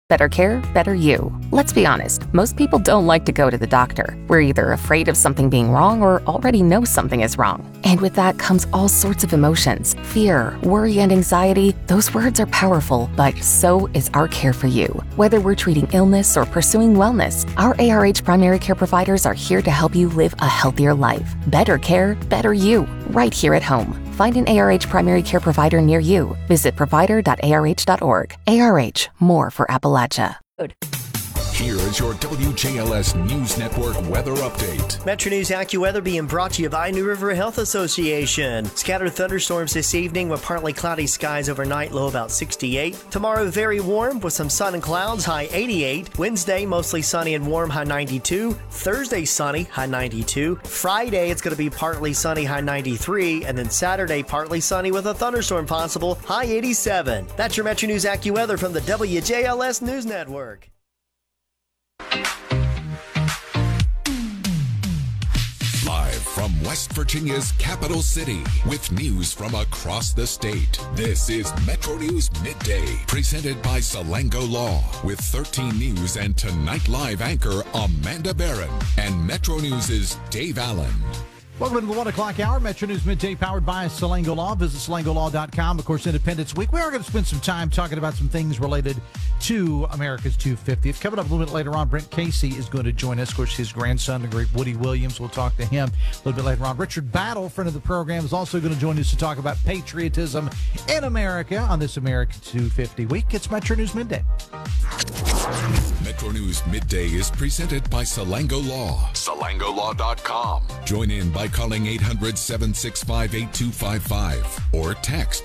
Better care, better you. Let's be honest, most people don't like to go to the doctor. We're either afraid of something being wrong or already know something is wrong. And with that comes all sorts of emotions. Fear, worry, and anxiety. Those words are powerful, but so is our care for you. Whether we're treating illness or pursuing wellness, our ARH primary care providers are here to help you live a healthier life. Better care, better you. Right here at home. Find an ARH primary care provider near you. Visit provider.arh.org. ARH, more for Appalachia. Here is your WJLS News Network weather update. Metro News AccuWeather being brought to you by New River Health Association. Scattered thunderstorms this evening with partly cloudy skies overnight, low about 68. Tomorrow, very warm with some sun and clouds, high 88. Wednesday, mostly sunny and warm, high 92. Thursday, sunny, high 92. Friday, it's going to be partly sunny, high 93. And then Saturday, partly sunny with a thunderstorm possible, high 87. That's your Metro News AccuWeather from the WJLS News Network. Live from West Virginia's capital city with news from across the state. This is Metro News Midday, presented by Salango Law, with 13 News and Tonight Live anchor Amanda Barron and Metro News' Dave Allen. Welcome to the 1 o'clock hour. Metro News Midday, powered by Salango Law. Visit SalangoLaw.com. Of course, Independence Week. We are going to spend some time talking about some things related to America's 250th. Coming up a little bit later on, Brent Casey is going to join us. Of course, his grandson, the great Woody Williams, we'll talk to him a little bit later on. Richard Battle, friend of the program, is also going to join us to talk about patriotism in America on this American 250 week. It's Metro News Midday. Metro News Midday is presented by Salango Law. SalangoLaw.com. Join in by calling 800-765-8255 or text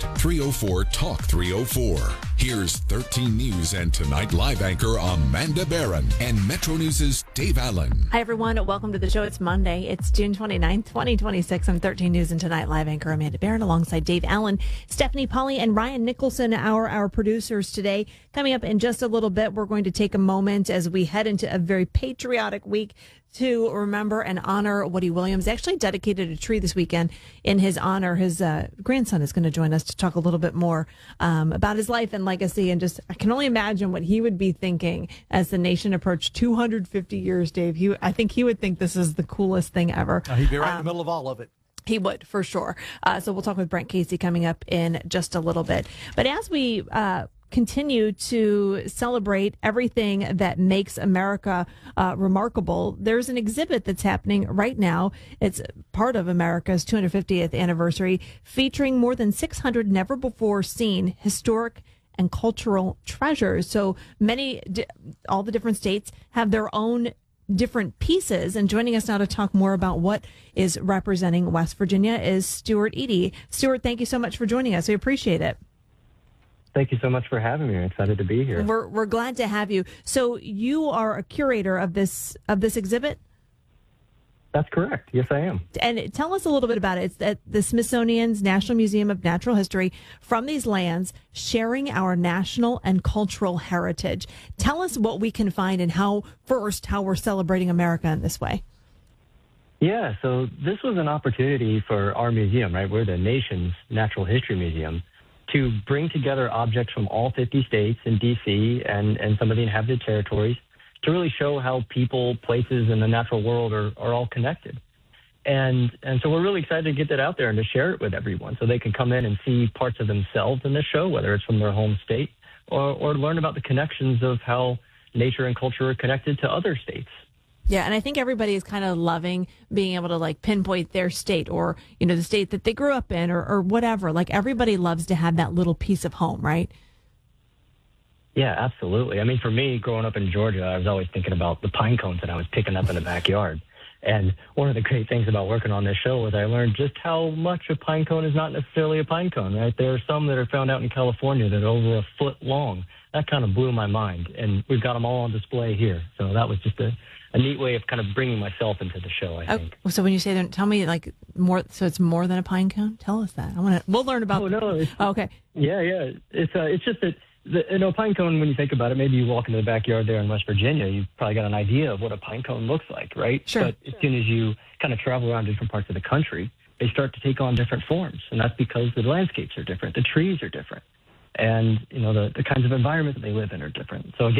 304-TALK-304. Here's 13 News and Tonight Live anchor Amanda Barron and Metro News' Dave Allen. Hi, everyone. Welcome to the show. It's Monday. It's June 29th, 2026. I'm 13 News and Tonight Live anchor Amanda Barron alongside Dave Allen, Stephanie Polly, and Ryan Nicholson, our producers today. Coming up in just a little bit, we're going to take a moment as we head into a very patriotic week to remember and honor Woody Williams. They actually dedicated a tree this weekend in his honor. His grandson is going to join us to talk a little bit more about his life and legacy. And just, I can only imagine what he would be thinking as the nation approached 250 years, Dave. I think he would think this is the coolest thing ever. He'd be right in the middle of all of it. He would, for sure. So we'll talk with Brent Casey coming up in just a little bit. But as we continue to celebrate everything that makes America remarkable, there's an exhibit that's happening right now. It's part of America's 250th anniversary, featuring more than 600 never-before-seen historic and cultural treasures. So all the different states have their own different pieces. And joining us now to talk more about what is representing West Virginia is Stuart Eady. Stuart, thank you so much for joining us. We appreciate it. Thank you so much for having me. I'm excited to be here. We're glad to have you. So you are a curator of this exhibit? That's correct. Yes, I am. And tell us a little bit about it. It's at the Smithsonian's National Museum of Natural History, From These Lands, Sharing Our National and Cultural Heritage. Tell us what we can find and how we're celebrating America in this way. Yeah, so this was an opportunity for our museum, right? We're the nation's natural history museum, to bring together objects from all 50 states and D.C. and some of the inhabited territories to really show how people, places, and the natural world are all connected. And so we're really excited to get that out there and to share it with everyone so they can come in and see parts of themselves in this show, whether it's from their home state or learn about the connections of how nature and culture are connected to other states. Yeah, and I think everybody is kind of loving being able to pinpoint their state or, the state that they grew up in or whatever. Everybody loves to have that little piece of home, right? Yeah, absolutely. I mean, for me, growing up in Georgia, I was always thinking about the pine cones that I was picking up in the backyard. And one of the great things about working on this show was I learned just how much a pine cone is not necessarily a pine cone, right? There are some that are found out in California that are over a foot long. That kind of blew my mind. And we've got them all on display here. So that was just a neat way of kind of bringing myself into the show, I think. So when you say that, tell me more. So it's more than a pine cone. Tell us that. We'll learn about. Oh no. Okay. Yeah. It's just that a pine cone. When you think about it, maybe you walk into the backyard there in West Virginia, you've probably got an idea of what a pine cone looks like, right? Sure. But as soon as you kind of travel around different parts of the country, they start to take on different forms, and that's because the landscapes are different, the trees are different, and the kinds of environment that they live in are different. So